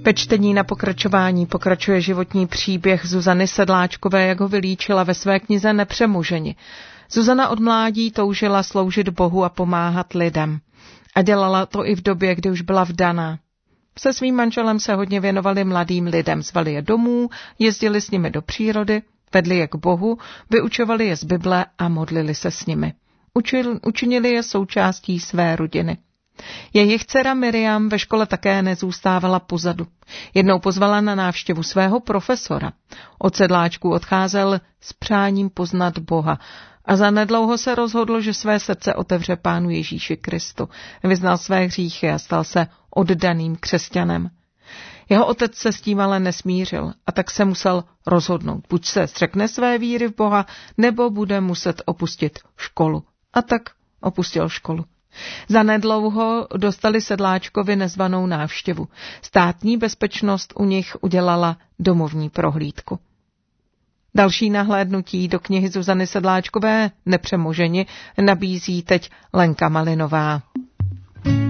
Ve čtení na pokračování pokračuje životní příběh Zuzany Sedláčkové, jak ho vylíčila ve své knize Nepřemoženi. Zuzana od mládí toužila sloužit Bohu a pomáhat lidem. A dělala to i v době, kdy už byla vdaná. Se svým manželem se hodně věnovali mladým lidem, zvali je domů, jezdili s nimi do přírody, vedli je k Bohu, vyučovali je z Bible a modlili se s nimi. Učinili je součástí své rodiny. Jejich dcera Miriam ve škole také nezůstávala pozadu. Jednou pozvala na návštěvu svého profesora. Od Sedláčků odcházel s přáním poznat Boha a zanedlouho se rozhodl, že své srdce otevře Pánu Ježíši Kristu. Vyznal své hříchy a stal se oddaným křesťanem. Jeho otec se s tím ale nesmířil a tak se musel rozhodnout. Buď se zřekne své víry v Boha, nebo bude muset opustit školu. A tak opustil školu. Zanedlouho dostali Sedláčkovi nezvanou návštěvu. Státní bezpečnost u nich udělala domovní prohlídku. Další nahlédnutí do knihy Zuzany Sedláčkové Nepřemoženi nabízí teď Lenka Malinová.